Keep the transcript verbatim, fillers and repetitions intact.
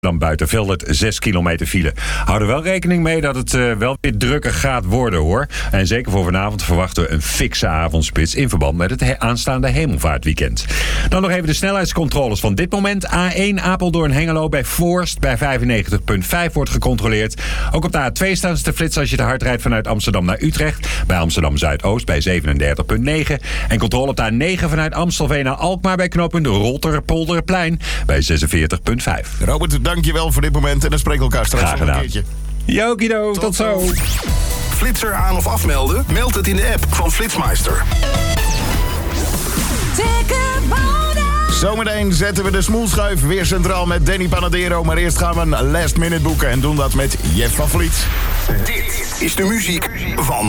Dan buiten Veldert zes kilometer file. Hou er wel rekening mee dat het uh, wel weer drukker gaat worden, hoor. En zeker voor vanavond verwachten we een fikse avondspits in verband met het he- aanstaande hemelvaartweekend. Dan nog even de snelheidscontroles van dit moment. A één Apeldoorn-Hengelo bij Voorst bij vijfennegentig komma vijf wordt gecontroleerd. Ook op de A twee staan ze te flitsen als je te hard rijdt vanuit Amsterdam naar Utrecht. Bij Amsterdam Zuidoost bij zevenendertig komma negen. En controle op de A negen vanuit Amstelveen naar Alkmaar bij knooppunt Rolterpolderplein bij zesenveertig komma vijf. Robert, dankjewel voor dit moment en dan spreken we elkaar straks Graag nog een gedaan. keertje. Jokido, tot, tot zo. Flitser aan of afmelden? Meld het in de app van Flitsmeister. Zometeen zetten we de smoelschuif weer centraal met Danny Panadero. Maar eerst gaan we een last minute boeken en doen dat met Jeff van Vliet. Dit is de muziek van